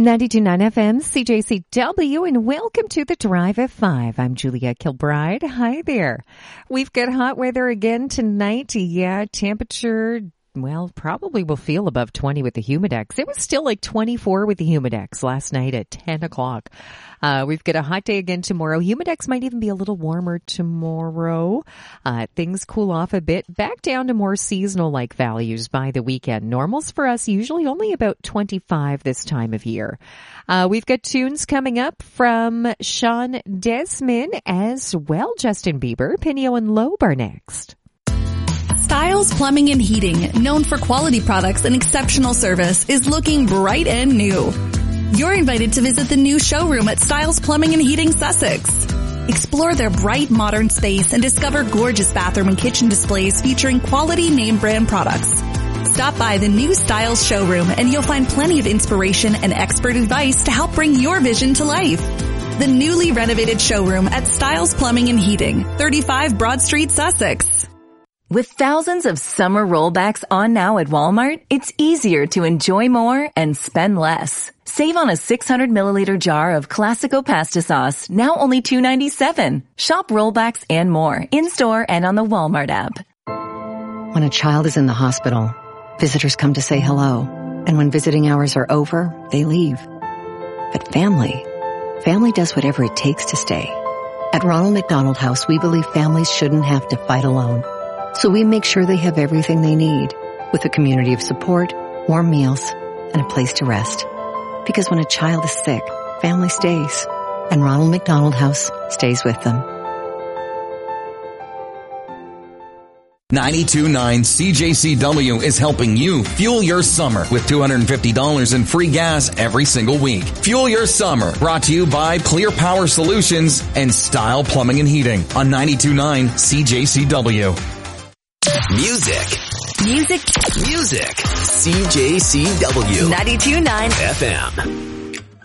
92.9 FM, CJCW, and welcome to the Drive at 5. I'm Julia Kilbride. Hi there. We've got hot weather again tonight. Yeah, temperature, well, probably will feel above 20 with the Humidex. It was still like 24 with the Humidex last night at 10 o'clock. We've got a hot day again tomorrow. Humidex might even be a little warmer tomorrow. Things cool off a bit, back down to more seasonal-like values by the weekend. Normals for us usually only about 25 this time of year. We've got tunes coming up from Sean Desmond as well. Justin Bieber, Pinio and Loeb are next. Styles Plumbing and Heating, known for quality products and exceptional service, is looking bright and new. You're invited to visit the new showroom at Styles Plumbing and Heating Sussex. Explore their bright modern space and discover gorgeous bathroom and kitchen displays featuring quality name brand products. Stop by the new Styles showroom and you'll find plenty of inspiration and expert advice to help bring your vision to life. The newly renovated showroom at Styles Plumbing and Heating, 35 Broad Street, Sussex. With thousands of summer rollbacks on now at Walmart, it's easier to enjoy more and spend less. Save on a 600 milliliter jar of Classico pasta sauce, now only $2.97. Shop rollbacks and more in-store and on the Walmart app. When a child is in the hospital, visitors come to say hello. And when visiting hours are over, they leave. But family does whatever it takes to stay. At Ronald McDonald House, we believe families shouldn't have to fight alone. So we make sure they have everything they need, with a community of support, warm meals, and a place to rest. Because when a child is sick, family stays, and Ronald McDonald House stays with them. 92.9 CJCW is helping you fuel your summer with $250 in free gas every single week. Fuel your summer, brought to you by Clear Power Solutions and Style Plumbing and Heating on 92.9 CJCW. Music. CJCW 92.9 FM.